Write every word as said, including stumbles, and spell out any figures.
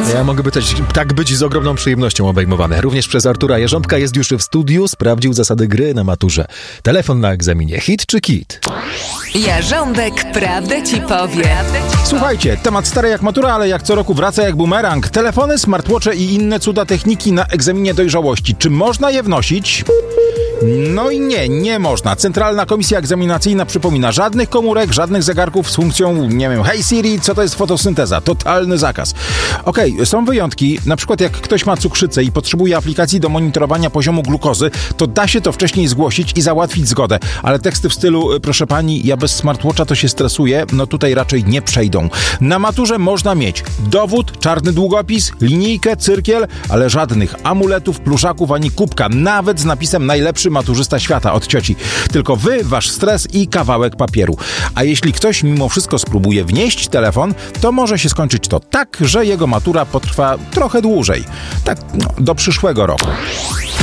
Ja mogę być, tak być z ogromną przyjemnością obejmowane. Również przez Artura Jarząbka. Jest już w studiu, sprawdził zasady gry na maturze. Telefon na egzaminie. Hit czy kit? Jarząbek prawdę ci powie. Słuchajcie, temat stary jak matura, ale jak co roku wraca jak bumerang. Telefony, smartwatche i inne cuda techniki na egzaminie dojrzałości. Czy można je wnosić? No i nie, nie można. Centralna Komisja Egzaminacyjna przypomina, żadnych komórek, żadnych zegarków z funkcją, nie wiem, hej Siri, co to jest fotosynteza? Totalny zakaz. Okej, okay, są wyjątki, na przykład jak ktoś ma cukrzycę i potrzebuje aplikacji do monitorowania poziomu glukozy, to da się to wcześniej zgłosić i załatwić zgodę. Ale teksty w stylu, proszę pani, ja bez smartwatcha to się stresuję, no tutaj raczej nie przejdą. Na maturze można mieć dowód, czarny długopis, linijkę, cyrkiel, ale żadnych amuletów, pluszaków ani kubka, nawet z napisem najlepszy maturzysta świata od cioci. Tylko wy, wasz stres i kawałek papieru. A jeśli ktoś mimo wszystko spróbuje wnieść telefon, to może się skończyć to tak, że jego matura potrwa trochę dłużej. Tak no, do przyszłego roku.